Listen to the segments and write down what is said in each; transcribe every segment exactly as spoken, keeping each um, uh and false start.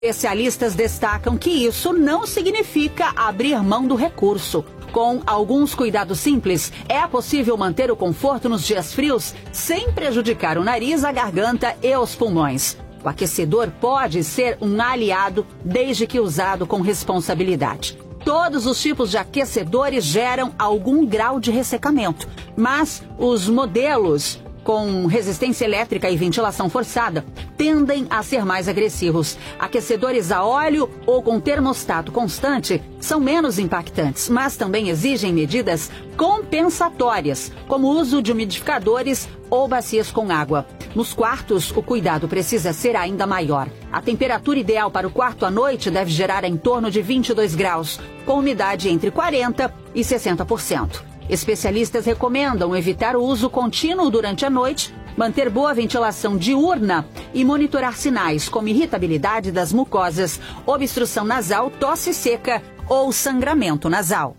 Especialistas destacam que isso não significa abrir mão do recurso. Com alguns cuidados simples, é possível manter o conforto nos dias frios sem prejudicar o nariz, a garganta e os pulmões. O aquecedor pode ser um aliado desde que usado com responsabilidade. Todos os tipos de aquecedores geram algum grau de ressecamento, mas os modelos com resistência elétrica e ventilação forçada tendem a ser mais agressivos. Aquecedores a óleo ou com termostato constante são menos impactantes, mas também exigem medidas compensatórias, como o uso de umidificadores ou bacias com água. Nos quartos, o cuidado precisa ser ainda maior. A temperatura ideal para o quarto à noite deve gerar em torno de vinte e dois graus, com umidade entre quarenta por cento e sessenta por cento. Especialistas recomendam evitar o uso contínuo durante a noite, manter boa ventilação diurna e monitorar sinais como irritabilidade das mucosas, obstrução nasal, tosse seca ou sangramento nasal.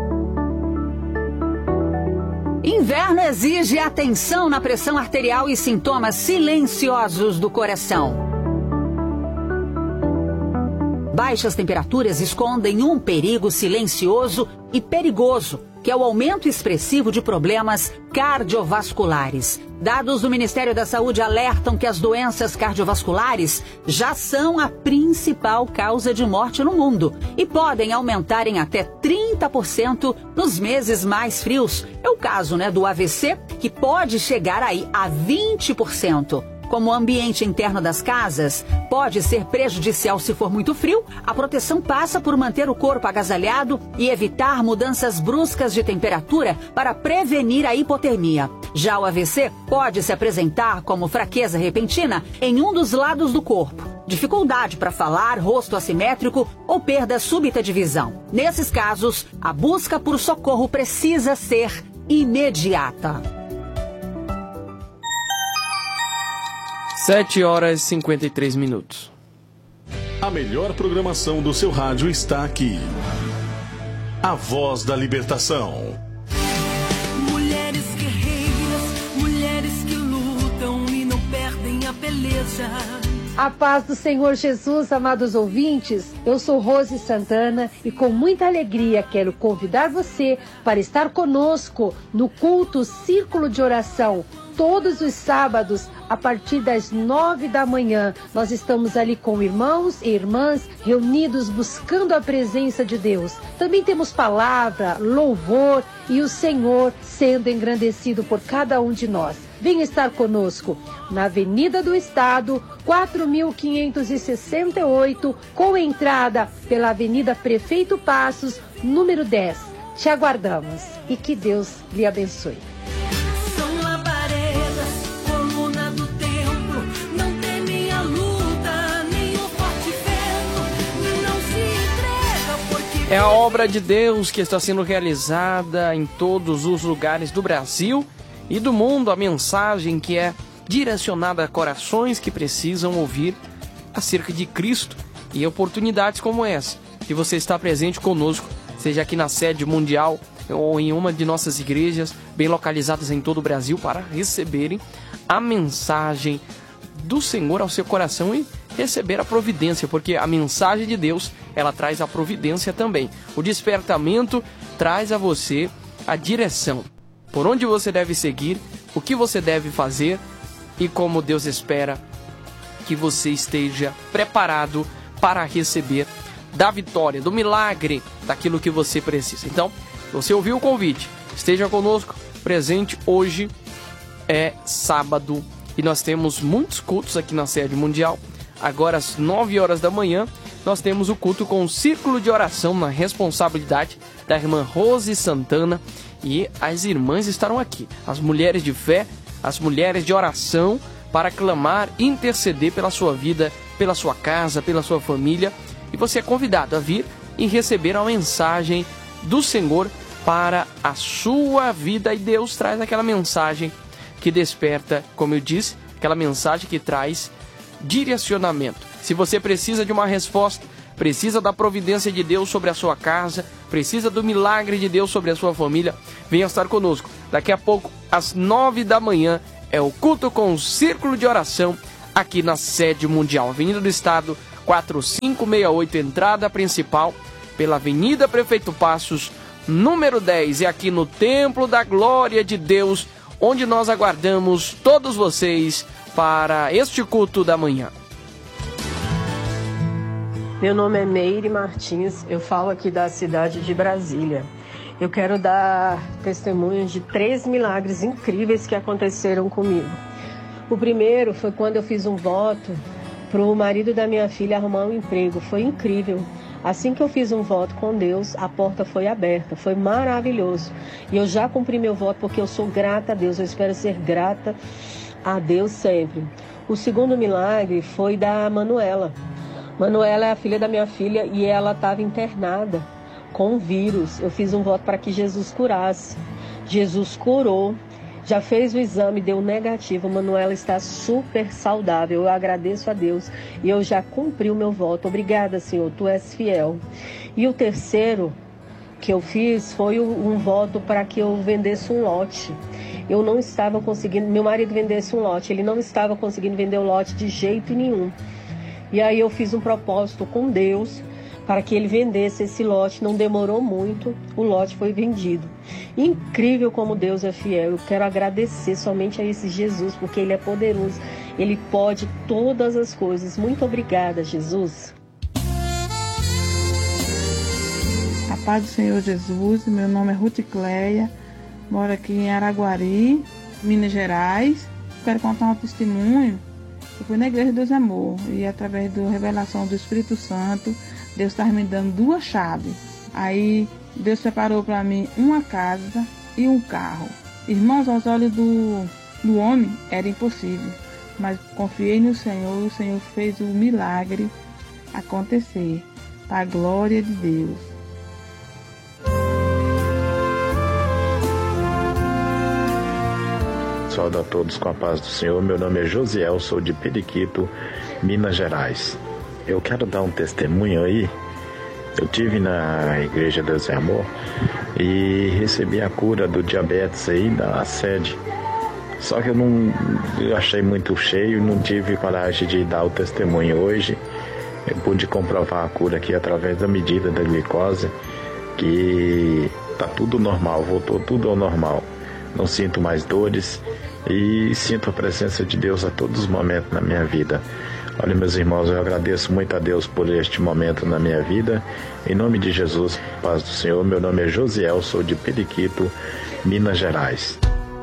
Inverno exige atenção na pressão arterial e sintomas silenciosos do coração. Baixas temperaturas escondem um perigo silencioso e perigoso, que é o aumento expressivo de problemas cardiovasculares. Dados do Ministério da Saúde alertam que as doenças cardiovasculares já são a principal causa de morte no mundo e podem aumentar em até trinta por cento nos meses mais frios. É o caso, né, do A V C, que pode chegar aí a vinte por cento. Como o ambiente interno das casas pode ser prejudicial se for muito frio, a proteção passa por manter o corpo agasalhado e evitar mudanças bruscas de temperatura para prevenir a hipotermia. Já o A V C pode se apresentar como fraqueza repentina em um dos lados do corpo, dificuldade para falar, rosto assimétrico ou perda súbita de visão. Nesses casos, a busca por socorro precisa ser imediata. sete horas e cinquenta e três minutos. A melhor programação do seu rádio está aqui. A Voz da Libertação. Mulheres guerreiras, mulheres que lutam e não perdem a peleja. A paz do Senhor Jesus, amados ouvintes, eu sou Rose Santana e com muita alegria quero convidar você para estar conosco no culto Círculo de Oração. Todos os sábados, a partir das nove da manhã, nós estamos ali com irmãos e irmãs reunidos buscando a presença de Deus. Também temos palavra, louvor e o Senhor sendo engrandecido por cada um de nós. Venha estar conosco na Avenida do Estado, quatro mil quinhentos e sessenta e oito, com entrada pela Avenida Prefeito Passos, número dez. Te aguardamos e que Deus lhe abençoe. É a obra de Deus que está sendo realizada em todos os lugares do Brasil e do mundo. A mensagem que é direcionada a corações que precisam ouvir acerca de Cristo e oportunidades como essa, de você estar presente conosco, seja aqui na sede mundial ou em uma de nossas igrejas bem localizadas em todo o Brasil, para receberem a mensagem do Senhor ao seu coração e receber a providência, porque a mensagem de Deus, ela traz a providência também. O despertamento traz a você a direção, por onde você deve seguir, o que você deve fazer e como Deus espera que você esteja preparado para receber da vitória, do milagre, daquilo que você precisa. Então, você ouviu o convite, esteja conosco, presente. Hoje é sábado e nós temos muitos cultos aqui na sede mundial. Agora às nove horas da manhã, nós temos o culto com o Círculo de Oração na responsabilidade da irmã Rose Santana. E as irmãs estarão aqui, as mulheres de fé, as mulheres de oração, para clamar, interceder pela sua vida, pela sua casa, pela sua família. E você é convidado a vir e receber a mensagem do Senhor para a sua vida. E Deus traz aquela mensagem que desperta, como eu disse, aquela mensagem que traz direcionamento. Se você precisa de uma resposta, precisa da providência de Deus sobre a sua casa, precisa do milagre de Deus sobre a sua família, venha estar conosco. Daqui a pouco, às nove da manhã, é o culto com o Círculo de Oração aqui na sede mundial, Avenida do Estado, quatro cinco seis oito, entrada principal pela Avenida Prefeito Passos, número dez, e aqui no Templo da Glória de Deus, onde nós aguardamos todos vocês para este culto da manhã. Meu nome é Meire Martins, eu falo aqui da cidade de Brasília. Eu quero dar testemunhos de três milagres incríveis que aconteceram comigo. O primeiro foi quando eu fiz um voto para o marido da minha filha arrumar um emprego. Foi incrível. Assim que eu fiz um voto com Deus, a porta foi aberta. Foi maravilhoso. E eu já cumpri meu voto porque eu sou grata a Deus. Eu espero ser grata a Deus sempre. O segundo milagre foi da Manuela. Manuela é a filha da minha filha e ela estava internada com vírus. Eu fiz um voto para que Jesus curasse. Jesus curou. Já fez o exame, deu negativo. Manuela está super saudável. Eu agradeço a Deus e eu já cumpri o meu voto. Obrigada, Senhor, tu és fiel. E o terceiro que eu fiz foi um voto para que eu vendesse um lote. Eu não estava conseguindo, meu marido vendesse um lote, ele não estava conseguindo vender o lote de jeito nenhum. E aí eu fiz um propósito com Deus para que ele vendesse esse lote. Não demorou muito, o lote foi vendido. Incrível como Deus é fiel. Eu quero agradecer somente a esse Jesus, porque ele é poderoso. Ele pode todas as coisas. Muito obrigada, Jesus. A paz do Senhor Jesus. Meu nome é Ruth Cleia. Moro aqui em Araguari, Minas Gerais. Quero contar um testemunho. Eu fui na Igreja Deus Amor e através da revelação do Espírito Santo, Deus estava me dando duas chaves. Aí Deus preparou para mim uma casa e um carro. Irmãos, aos olhos do, do homem era impossível, mas confiei no Senhor e o Senhor fez o milagre acontecer, para a glória de Deus. Saúdo a todos com a paz do Senhor. Meu nome é Josiel, sou de Periquito, Minas Gerais. Eu quero dar um testemunho aí. Eu tive na Igreja Deus é Amor e recebi a cura do diabetes aí da sede. Só que eu não eu achei muito cheio e não tive coragem de dar o testemunho. Hoje eu pude comprovar a cura aqui através da medida da glicose, que tá tudo normal, voltou tudo ao normal. Não sinto mais dores e sinto a presença de Deus a todos os momentos na minha vida. Olha, meus irmãos, eu agradeço muito a Deus por este momento na minha vida. Em nome de Jesus, paz do Senhor. Meu nome é Josiel, sou de Periquito, Minas Gerais.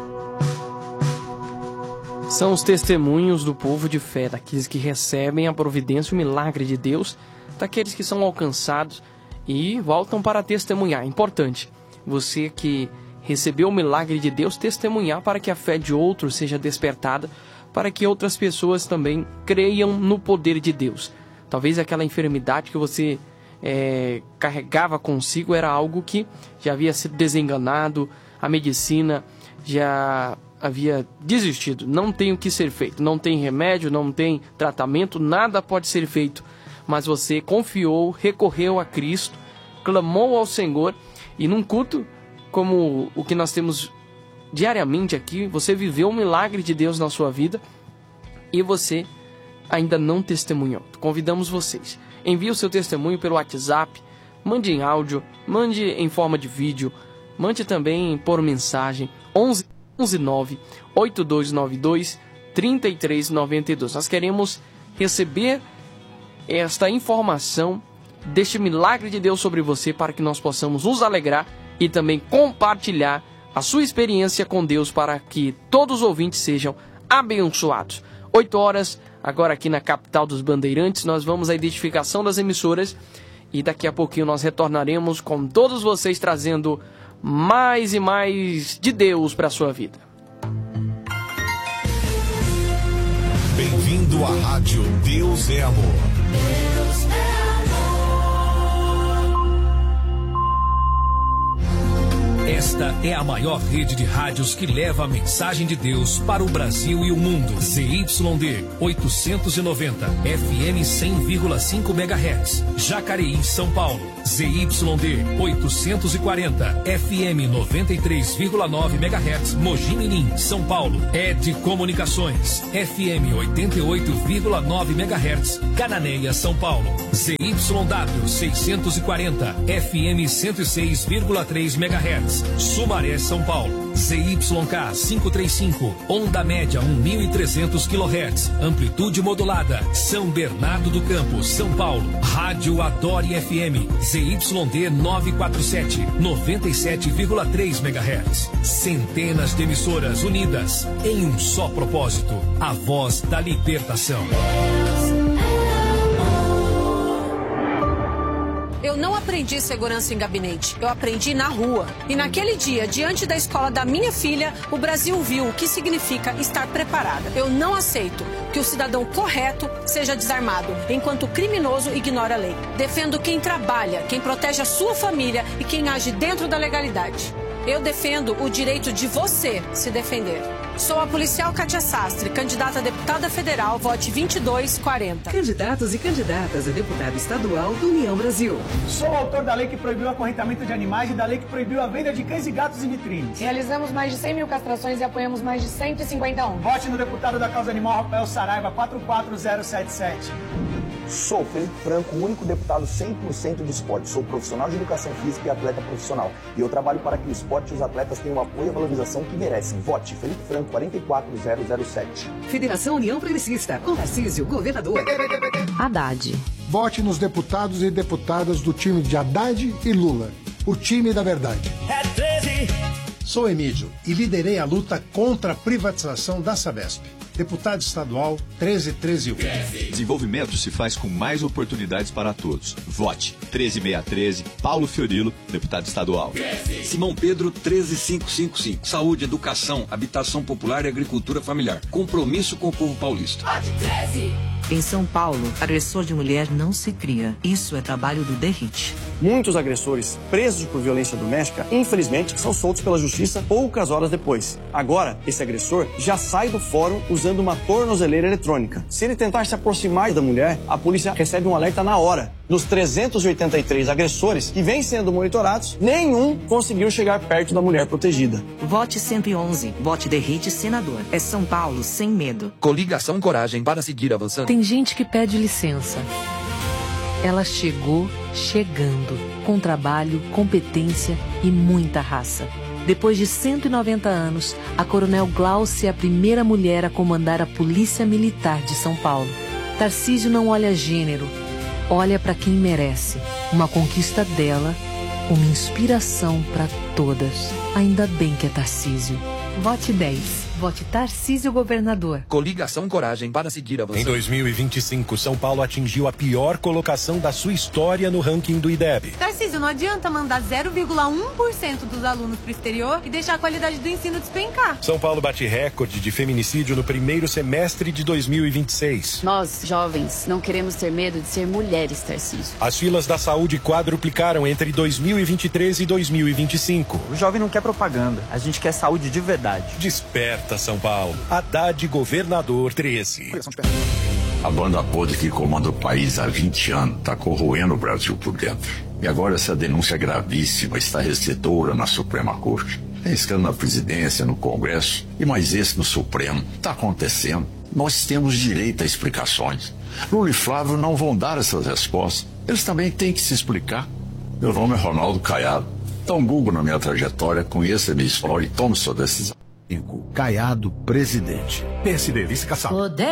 São os testemunhos do povo de fé, daqueles que recebem a providência e o milagre de Deus, daqueles que são alcançados e voltam para testemunhar. Importante, você que recebeu o milagre de Deus, testemunhar para que a fé de outros seja despertada, para que outras pessoas também creiam no poder de Deus. Talvez aquela enfermidade que você é, carregava consigo era algo que já havia sido desenganado, a medicina já havia desistido, não tem o que ser feito, não tem remédio, não tem tratamento, nada pode ser feito. Mas você confiou, recorreu a Cristo, clamou ao Senhor e num culto como o que nós temos diariamente aqui, você viveu um milagre de Deus na sua vida e você ainda não testemunhou. Convidamos vocês. Envie o seu testemunho pelo WhatsApp, mande em áudio, mande em forma de vídeo, mande também por mensagem onze nove oito dois nove dois três três nove dois. Nós queremos receber esta informação deste milagre de Deus sobre você para que nós possamos nos alegrar e também compartilhar a sua experiência com Deus para que todos os ouvintes sejam abençoados. oito horas, agora aqui na capital dos Bandeirantes, nós vamos à identificação das emissoras e daqui a pouquinho nós retornaremos com todos vocês trazendo mais e mais de Deus para a sua vida. Bem-vindo à Rádio Deus é Amor. Deus é amor. Esta Esta é a maior rede de rádios que leva a mensagem de Deus para o Brasil e o mundo. Z Y D oitocentos e noventa, F M cem vírgula cinco megahertz, Jacareí, São Paulo. Z Y D oitocentos e quarenta, F M noventa e três vírgula nove megahertz, Mogi Mirim, São Paulo. E D Comunicações, F M oitenta e oito vírgula nove megahertz, Cananéia, São Paulo. Z Y W seiscentos e quarenta, F M cento e seis vírgula três megahertz, Sumaré, São Paulo. Z Y K quinhentos e trinta e cinco, onda média mil e trezentos quilohertz, amplitude modulada, São Bernardo do Campo, São Paulo. Rádio Adore F M, Z Y D novecentos e quarenta e sete, noventa e sete vírgula três megahertz. Centenas de emissoras unidas em um só propósito, a voz da libertação. Eu não aprendi segurança em gabinete, eu aprendi na rua. E naquele dia, diante da escola da minha filha, o Brasil viu o que significa estar preparada. Eu não aceito que o cidadão correto seja desarmado, enquanto o criminoso ignora a lei. Defendo quem trabalha, quem protege a sua família e quem age dentro da legalidade. Eu defendo o direito de você se defender. Sou a policial Kátia Sastre, candidata a deputada federal, vote vinte e dois quarenta. Candidatos e candidatas a deputado estadual do União Brasil. Sou o autor da lei que proibiu o acorrentamento de animais e da lei que proibiu a venda de cães e gatos em vitrines. Realizamos mais de cem mil castrações e apoiamos mais de cento e cinquenta ONGs. Vote no deputado da causa animal, Rafael Saraiva, quatro quatro zero sete sete. Sou Felipe Franco, o único deputado cem por cento do esporte. Sou profissional de educação física e atleta profissional. E eu trabalho para que o esporte e os atletas tenham o apoio e a valorização que merecem. Vote Felipe Franco, quatro quatro zero zero sete. Federação União Progressista, com Tarcísio, governador. Haddad. Vote nos deputados e deputadas do time de Haddad e Lula. O time da verdade. É treze. Sou Emílio e liderei a luta contra a privatização da Sabesp. Deputado estadual treze treze U. Desenvolvimento se faz com mais oportunidades para todos. Vote treze seiscentos e treze, Paulo Fiorilo, deputado estadual. Simão Pedro treze mil quinhentos e cinquenta e cinco. Saúde, educação, habitação popular e agricultura familiar. Compromisso com o povo paulista. Vote treze. Em São Paulo, agressor de mulher não se cria. Isso é trabalho do D E R I T. Muitos agressores presos por violência doméstica, infelizmente, são soltos pela justiça poucas horas depois. Agora, esse agressor já sai do fórum usando uma tornozeleira eletrônica. Se ele tentar se aproximar da mulher, a polícia recebe um alerta na hora. Dos trezentos e oitenta e três agressores que vêm sendo monitorados, nenhum conseguiu chegar perto da mulher protegida. Vote cento e onze. Vote D E R I T senador. É São Paulo sem medo. Coligação Coragem para seguir avançando. Tem gente que pede licença. Ela chegou chegando, com trabalho, competência e muita raça. Depois de cento e noventa anos, a Coronel Glaucia é a primeira mulher a comandar a Polícia Militar de São Paulo. Tarcísio não olha gênero, olha para quem merece. Uma conquista dela, uma inspiração para todas. Ainda bem que é Tarcísio. Vote dez. Vote Tarcísio governador. Coligação Coragem para seguir avançando. Em dois mil e vinte e cinco, São Paulo atingiu a pior colocação da sua história no ranking do I D E B. Tarcísio, não adianta mandar zero vírgula um por cento dos alunos para o exterior e deixar a qualidade do ensino despencar. São Paulo bate recorde de feminicídio no primeiro semestre de dois mil e vinte e seis. Nós, jovens, não queremos ter medo de ser mulheres, Tarcísio. As filas da saúde quadruplicaram entre dois mil e vinte e três e dois mil e vinte e cinco. O jovem não quer propaganda, a gente quer saúde de verdade. Desperta São Paulo. Haddad Governador treze. A banda podre que comanda o país há vinte anos está corroendo o Brasil por dentro. E agora essa denúncia gravíssima está recedora na Suprema Corte. Tem escândalo na presidência, no Congresso e mais esse no Supremo. Está acontecendo. Nós temos direito a explicações. Lula e Flávio não vão dar essas respostas. Eles também têm que se explicar. Meu nome é Ronaldo Caiado. Dá um Google na minha trajetória, conheça a minha história e tome sua decisão. Caiado, presidente. P S D, vice-caçado.